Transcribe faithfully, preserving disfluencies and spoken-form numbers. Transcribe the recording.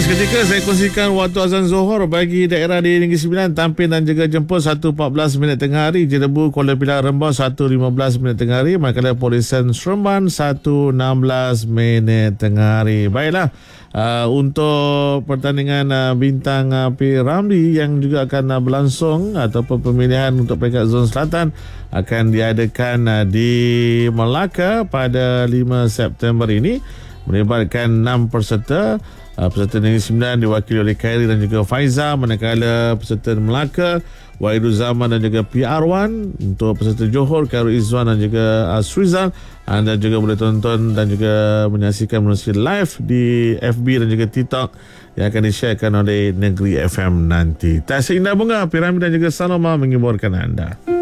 Seketika saya kongsikan waktu azan Zohor bagi daerah di Negeri Sembilan, Tampin dan juga Jemput satu empat belas minit tengah hari, Jerebu, Kuala Pilar, Rembau satu lima belas minit tengah hari, manakala Polisan Seremban satu enam belas minit tengah hari. Baiklah, uh, untuk pertandingan uh, bintang uh, P. Ramli yang juga akan uh, berlangsung ataupun pemilihan untuk peringkat Zon Selatan akan diadakan uh, di Melaka pada lima September ini, melibatkan enam peserta. Uh, peserta Negeri Sembilan diwakili oleh Khairi dan juga Faiza, manakala peserta Melaka Wahidul Zaman dan juga P R Wan. Untuk peserta Johor, Khairul Izzuan dan juga Asrizal. Anda juga boleh tonton dan juga menyaksikan melalui live di F B dan juga TikTok yang akan di-sharekan oleh Negeri F M nanti. Tak seindah bunga, Piramid dan juga Saloma menghiburkan anda.